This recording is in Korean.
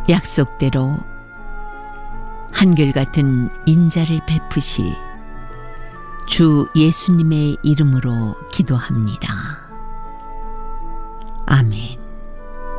약속대로 한결같은 인자를 베푸실 주 예수님의 이름으로 기도합니다. 아멘.